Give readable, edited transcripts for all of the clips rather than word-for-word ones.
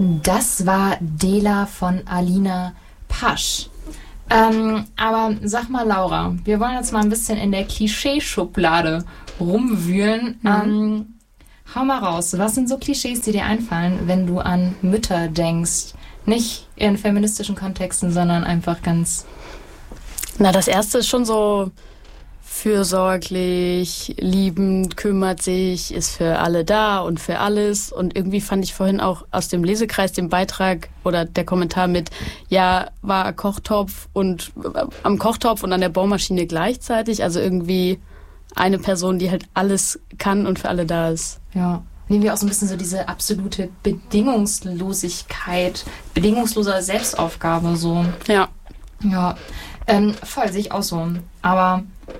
Das war Dela von Alina Pasch. Aber sag mal, Laura, wir wollen jetzt mal ein bisschen in der Klischeeschublade rumwühlen. Hau mal raus, was sind so Klischees, die dir einfallen, wenn du an Mütter denkst? Nicht in feministischen Kontexten, sondern einfach ganz... Na, das erste ist schon so fürsorglich, liebend, kümmert sich, ist für alle da und für alles. Und irgendwie fand ich vorhin auch aus dem Lesekreis den Beitrag oder der Kommentar mit, ja, war Kochtopf und am Kochtopf und an der Bohrmaschine gleichzeitig. Also irgendwie eine Person, die halt alles kann und für alle da ist. Ja, nehmen wir auch so ein bisschen so diese absolute Bedingungslosigkeit, bedingungslose Selbstaufgabe so. Ja. Ja, voll, sehe ich auch so. Aber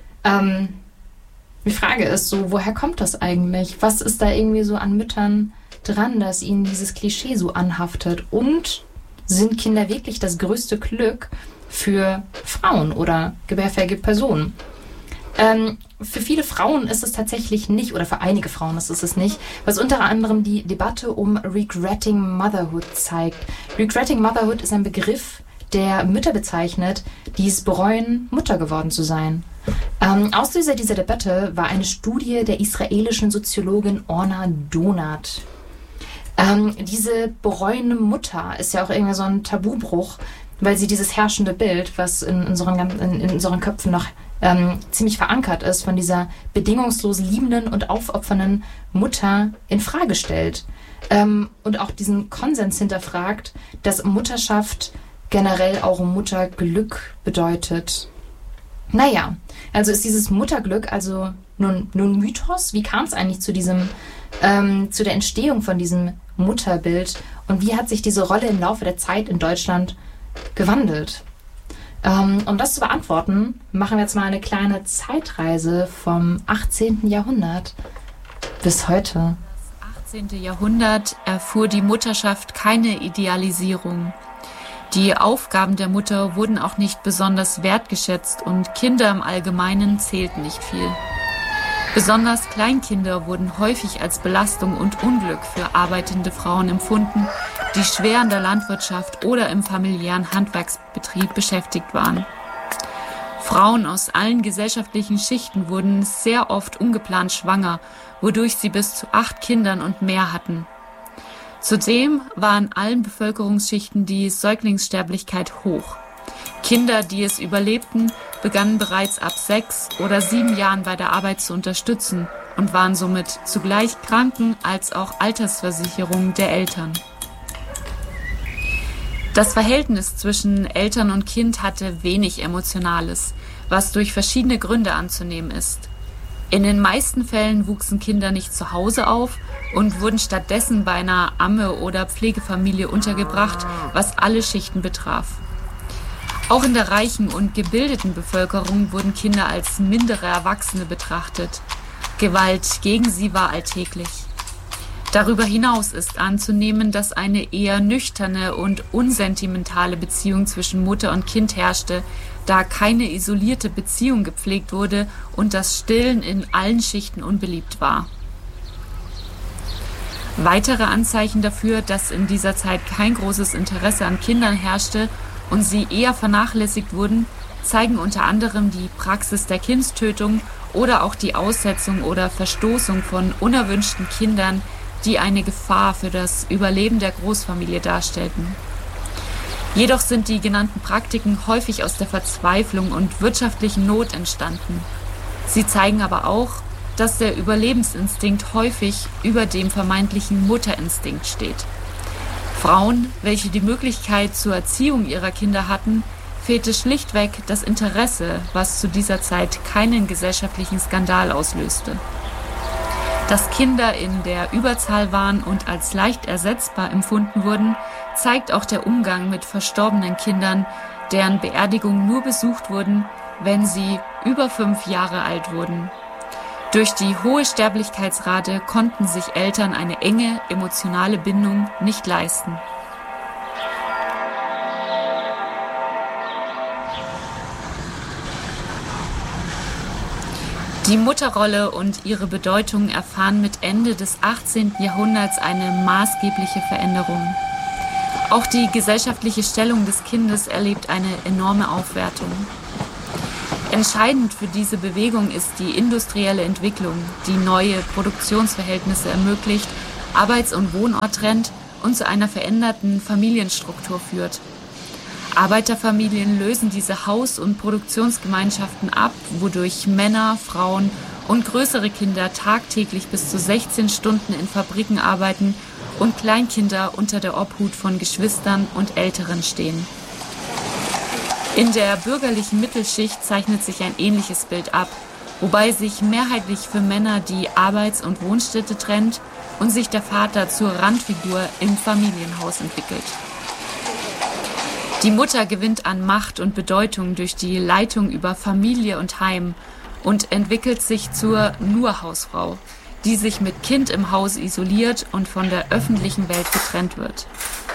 die Frage ist so, woher kommt das eigentlich? Was ist da irgendwie so an Müttern dran, dass ihnen dieses Klischee so anhaftet? Und sind Kinder wirklich das größte Glück für Frauen oder gebärfähige Personen? Für viele Frauen ist es tatsächlich nicht, oder für einige Frauen ist es nicht, was unter anderem die Debatte um Regretting Motherhood zeigt. Regretting Motherhood ist ein Begriff, der Mütter bezeichnet, die es bereuen, Mutter geworden zu sein. Auslöser dieser Debatte war eine Studie der israelischen Soziologin Orna Donat. Diese bereuende Mutter ist ja auch irgendwie so ein Tabubruch, weil sie dieses herrschende Bild, was in unseren Köpfen noch ziemlich verankert ist, von dieser bedingungslos liebenden und aufopfernden Mutter in Frage stellt. Und auch diesen Konsens hinterfragt, dass Mutterschaft generell auch Mutterglück bedeutet. Naja, also ist dieses Mutterglück also nun Mythos? Wie kam es eigentlich zu der Entstehung von diesem Mutterbild? Und wie hat sich diese Rolle im Laufe der Zeit in Deutschland gewandelt? Um das zu beantworten, machen wir jetzt mal eine kleine Zeitreise vom 18. Jahrhundert bis heute. Das 18. Jahrhundert erfuhr die Mutterschaft keine Idealisierung. Die Aufgaben der Mutter wurden auch nicht besonders wertgeschätzt und Kinder im Allgemeinen zählten nicht viel. Besonders Kleinkinder wurden häufig als Belastung und Unglück für arbeitende Frauen empfunden, die schwer in der Landwirtschaft oder im familiären Handwerksbetrieb beschäftigt waren. Frauen aus allen gesellschaftlichen Schichten wurden sehr oft ungeplant schwanger, wodurch sie bis zu 8 Kindern und mehr hatten. Zudem war in allen Bevölkerungsschichten die Säuglingssterblichkeit hoch. Kinder, die es überlebten, begannen bereits ab 6 oder 7 Jahren bei der Arbeit zu unterstützen und waren somit zugleich Kranken- als auch Altersversicherung der Eltern. Das Verhältnis zwischen Eltern und Kind hatte wenig Emotionales, was durch verschiedene Gründe anzunehmen ist. In den meisten Fällen wuchsen Kinder nicht zu Hause auf und wurden stattdessen bei einer Amme oder Pflegefamilie untergebracht, was alle Schichten betraf. Auch in der reichen und gebildeten Bevölkerung wurden Kinder als mindere Erwachsene betrachtet. Gewalt gegen sie war alltäglich. Darüber hinaus ist anzunehmen, dass eine eher nüchterne und unsentimentale Beziehung zwischen Mutter und Kind herrschte, da keine isolierte Beziehung gepflegt wurde und das Stillen in allen Schichten unbeliebt war. Weitere Anzeichen dafür, dass in dieser Zeit kein großes Interesse an Kindern herrschte und sie eher vernachlässigt wurden, zeigen unter anderem die Praxis der Kindstötung oder auch die Aussetzung oder Verstoßung von unerwünschten Kindern, die eine Gefahr für das Überleben der Großfamilie darstellten. Jedoch sind die genannten Praktiken häufig aus der Verzweiflung und wirtschaftlichen Not entstanden. Sie zeigen aber auch, dass der Überlebensinstinkt häufig über dem vermeintlichen Mutterinstinkt steht. Frauen, welche die Möglichkeit zur Erziehung ihrer Kinder hatten, fehlte schlichtweg das Interesse, was zu dieser Zeit keinen gesellschaftlichen Skandal auslöste. Dass Kinder in der Überzahl waren und als leicht ersetzbar empfunden wurden, zeigt auch der Umgang mit verstorbenen Kindern, deren Beerdigungen nur besucht wurden, wenn sie über 5 Jahre alt wurden. Durch die hohe Sterblichkeitsrate konnten sich Eltern eine enge emotionale Bindung nicht leisten. Die Mutterrolle und ihre Bedeutung erfahren mit Ende des 18. Jahrhunderts eine maßgebliche Veränderung. Auch die gesellschaftliche Stellung des Kindes erlebt eine enorme Aufwertung. Entscheidend für diese Bewegung ist die industrielle Entwicklung, die neue Produktionsverhältnisse ermöglicht, Arbeits- und Wohnort trennt und zu einer veränderten Familienstruktur führt. Arbeiterfamilien lösen diese Haus- und Produktionsgemeinschaften ab, wodurch Männer, Frauen und größere Kinder tagtäglich bis zu 16 Stunden in Fabriken arbeiten und Kleinkinder unter der Obhut von Geschwistern und Älteren stehen. In der bürgerlichen Mittelschicht zeichnet sich ein ähnliches Bild ab, wobei sich mehrheitlich für Männer die Arbeits- und Wohnstätte trennt und sich der Vater zur Randfigur im Familienhaus entwickelt. Die Mutter gewinnt an Macht und Bedeutung durch die Leitung über Familie und Heim und entwickelt sich zur Nur-Hausfrau, die sich mit Kind im Haus isoliert und von der öffentlichen Welt getrennt wird.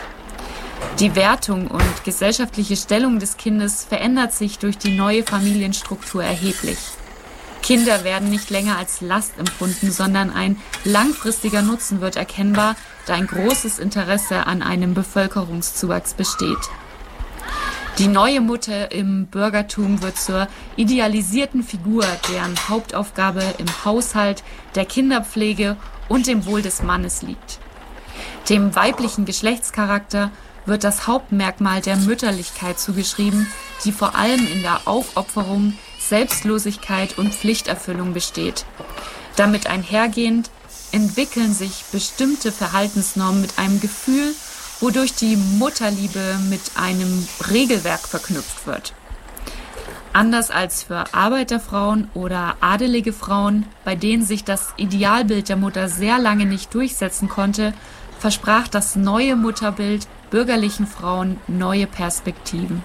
Die Wertung und gesellschaftliche Stellung des Kindes verändert sich durch die neue Familienstruktur erheblich. Kinder werden nicht länger als Last empfunden, sondern ein langfristiger Nutzen wird erkennbar, da ein großes Interesse an einem Bevölkerungszuwachs besteht. Die neue Mutter im Bürgertum wird zur idealisierten Figur, deren Hauptaufgabe im Haushalt, der Kinderpflege und dem Wohl des Mannes liegt. Dem weiblichen Geschlechtscharakter wird das Hauptmerkmal der Mütterlichkeit zugeschrieben, die vor allem in der Aufopferung, Selbstlosigkeit und Pflichterfüllung besteht. Damit einhergehend entwickeln sich bestimmte Verhaltensnormen mit einem Gefühl, wodurch die Mutterliebe mit einem Regelwerk verknüpft wird. Anders als für Arbeiterfrauen oder adelige Frauen, bei denen sich das Idealbild der Mutter sehr lange nicht durchsetzen konnte, versprach das neue Mutterbild bürgerlichen Frauen neue Perspektiven.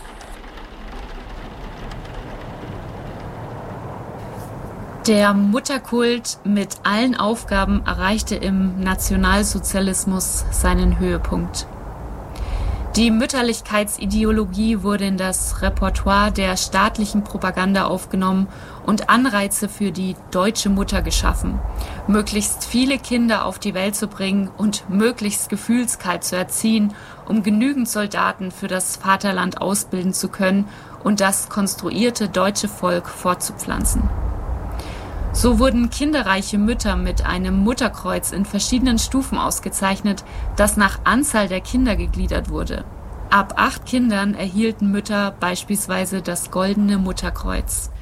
Der Mutterkult mit allen Aufgaben erreichte im Nationalsozialismus seinen Höhepunkt. Die Mütterlichkeitsideologie wurde in das Repertoire der staatlichen Propaganda aufgenommen und Anreize für die deutsche Mutter geschaffen, möglichst viele Kinder auf die Welt zu bringen und möglichst gefühlskalt zu erziehen, um genügend Soldaten für das Vaterland ausbilden zu können und das konstruierte deutsche Volk fortzupflanzen. So wurden kinderreiche Mütter mit einem Mutterkreuz in verschiedenen Stufen ausgezeichnet, das nach Anzahl der Kinder gegliedert wurde. Ab 8 Kindern erhielten Mütter beispielsweise das Goldene Mutterkreuz.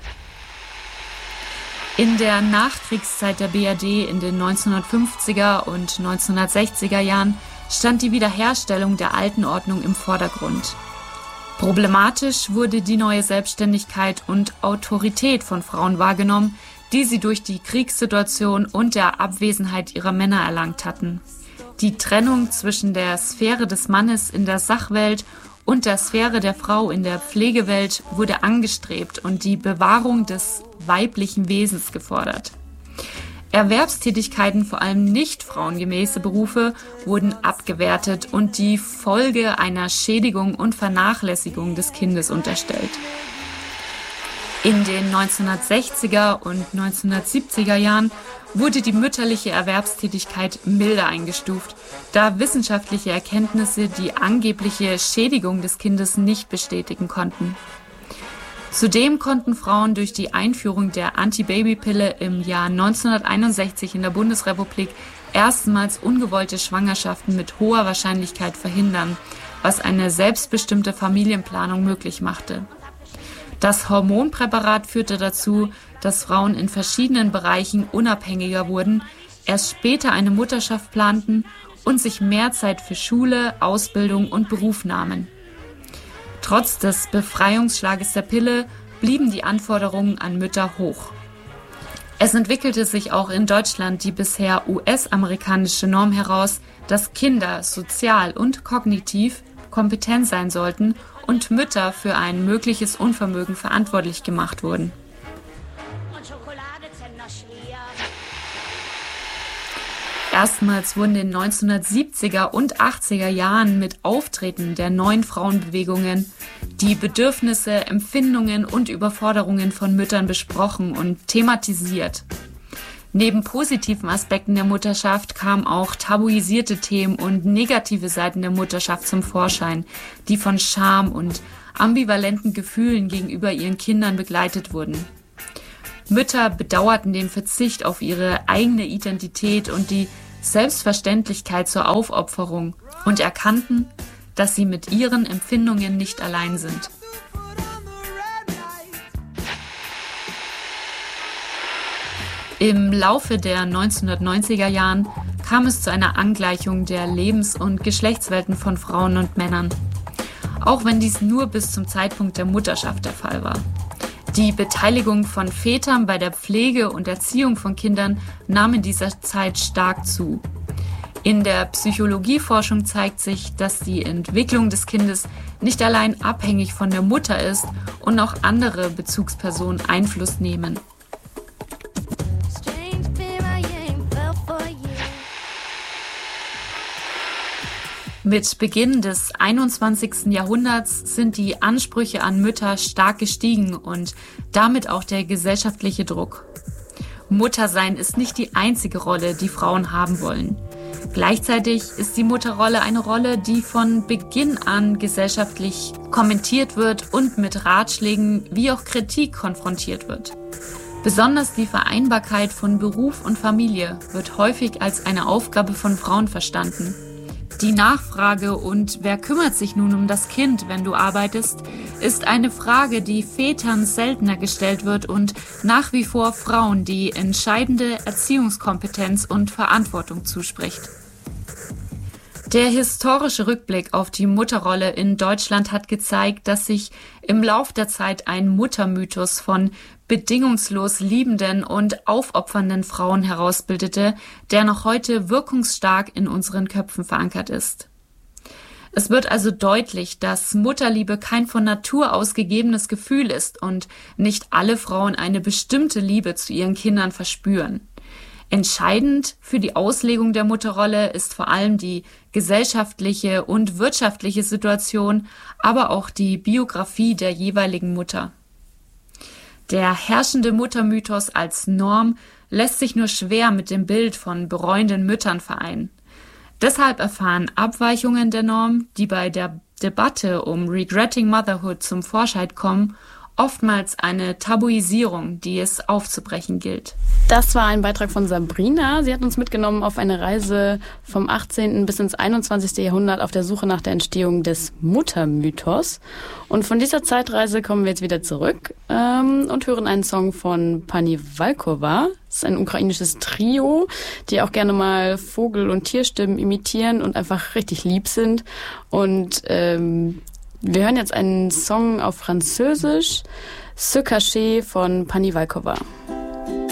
In der Nachkriegszeit der BRD in den 1950er und 1960er Jahren stand die Wiederherstellung der alten Ordnung im Vordergrund. Problematisch wurde die neue Selbstständigkeit und Autorität von Frauen wahrgenommen, die sie durch die Kriegssituation und der Abwesenheit ihrer Männer erlangt hatten. Die Trennung zwischen der Sphäre des Mannes in der Sachwelt und der Sphäre der Frau in der Pflegewelt wurde angestrebt und die Bewahrung des weiblichen Wesens gefordert. Erwerbstätigkeiten, vor allem nicht frauengemäße Berufe, wurden abgewertet und die Folge einer Schädigung und Vernachlässigung des Kindes unterstellt. In den 1960er und 1970er Jahren wurde die mütterliche Erwerbstätigkeit milder eingestuft, da wissenschaftliche Erkenntnisse die angebliche Schädigung des Kindes nicht bestätigen konnten. Zudem konnten Frauen durch die Einführung der Antibabypille im Jahr 1961 in der Bundesrepublik erstmals ungewollte Schwangerschaften mit hoher Wahrscheinlichkeit verhindern, was eine selbstbestimmte Familienplanung möglich machte. Das Hormonpräparat führte dazu, dass Frauen in verschiedenen Bereichen unabhängiger wurden, erst später eine Mutterschaft planten und sich mehr Zeit für Schule, Ausbildung und Beruf nahmen. Trotz des Befreiungsschlages der Pille blieben die Anforderungen an Mütter hoch. Es entwickelte sich auch in Deutschland die bisher US-amerikanische Norm heraus, dass Kinder sozial und kognitiv kompetent sein sollten und Mütter für ein mögliches Unvermögen verantwortlich gemacht wurden. Erstmals wurden in den 1970er und 80er Jahren mit Auftreten der neuen Frauenbewegungen die Bedürfnisse, Empfindungen und Überforderungen von Müttern besprochen und thematisiert. Neben positiven Aspekten der Mutterschaft kamen auch tabuisierte Themen und negative Seiten der Mutterschaft zum Vorschein, die von Scham und ambivalenten Gefühlen gegenüber ihren Kindern begleitet wurden. Mütter bedauerten den Verzicht auf ihre eigene Identität und die Selbstverständlichkeit zur Aufopferung und erkannten, dass sie mit ihren Empfindungen nicht allein sind. Im Laufe der 1990er Jahren kam es zu einer Angleichung der Lebens- und Geschlechtswelten von Frauen und Männern, auch wenn dies nur bis zum Zeitpunkt der Mutterschaft der Fall war. Die Beteiligung von Vätern bei der Pflege und Erziehung von Kindern nahm in dieser Zeit stark zu. In der Psychologieforschung zeigt sich, dass die Entwicklung des Kindes nicht allein abhängig von der Mutter ist und auch andere Bezugspersonen Einfluss nehmen. Mit Beginn des 21. Jahrhunderts sind die Ansprüche an Mütter stark gestiegen und damit auch der gesellschaftliche Druck. Muttersein ist nicht die einzige Rolle, die Frauen haben wollen. Gleichzeitig ist die Mutterrolle eine Rolle, die von Beginn an gesellschaftlich kommentiert wird und mit Ratschlägen wie auch Kritik konfrontiert wird. Besonders die Vereinbarkeit von Beruf und Familie wird häufig als eine Aufgabe von Frauen verstanden. Die Nachfrage und wer kümmert sich nun um das Kind, wenn du arbeitest, ist eine Frage, die Vätern seltener gestellt wird und nach wie vor Frauen die entscheidende Erziehungskompetenz und Verantwortung zuspricht. Der historische Rückblick auf die Mutterrolle in Deutschland hat gezeigt, dass sich im Lauf der Zeit ein Muttermythos von bedingungslos liebenden und aufopfernden Frauen herausbildete, der noch heute wirkungsstark in unseren Köpfen verankert ist. Es wird also deutlich, dass Mutterliebe kein von Natur aus gegebenes Gefühl ist und nicht alle Frauen eine bestimmte Liebe zu ihren Kindern verspüren. Entscheidend für die Auslegung der Mutterrolle ist vor allem die gesellschaftliche und wirtschaftliche Situation, aber auch die Biografie der jeweiligen Mutter. Der herrschende Muttermythos als Norm lässt sich nur schwer mit dem Bild von bereuenden Müttern vereinen. Deshalb erfahren Abweichungen der Norm, die bei der Debatte um Regretting Motherhood zum Vorschein kommen, oftmals eine Tabuisierung, die es aufzubrechen gilt. Das war ein Beitrag von Sabrina. Sie hat uns mitgenommen auf eine Reise vom 18. bis ins 21. Jahrhundert auf der Suche nach der Entstehung des Muttermythos. Und von dieser Zeitreise kommen wir jetzt wieder zurück und hören einen Song von Pani Walkowa. Das ist ein ukrainisches Trio, die auch gerne mal Vogel- und Tierstimmen imitieren und einfach richtig lieb sind. Und wir hören jetzt einen Song auf Französisch, Ce Cachet von Pani Walkowa.